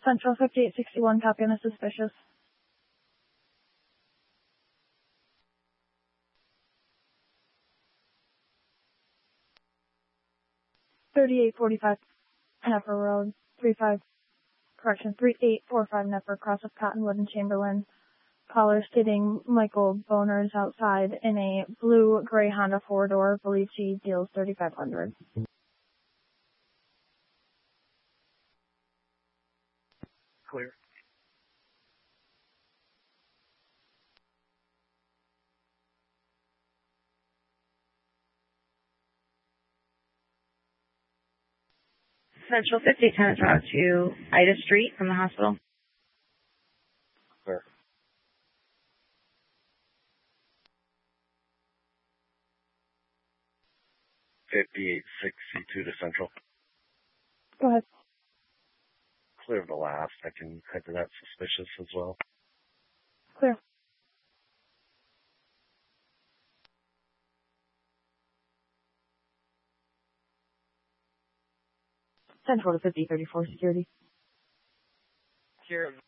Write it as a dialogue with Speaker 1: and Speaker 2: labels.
Speaker 1: Central 5861, copy on a suspicious. $3845 Neffer Road, 3845 Neffer, cross of Cottonwood and Chamberlain. Caller stating Michael Boner's outside in a blue-gray Honda four-door. Believes he deals $3,500.
Speaker 2: Clear.
Speaker 3: Central 5010 route to Ida Street from the hospital.
Speaker 2: Clear. $5862 to Central.
Speaker 1: Go ahead.
Speaker 2: Clear the last. I can head to that suspicious as well.
Speaker 1: Clear. Central to 5034 security.
Speaker 2: Here.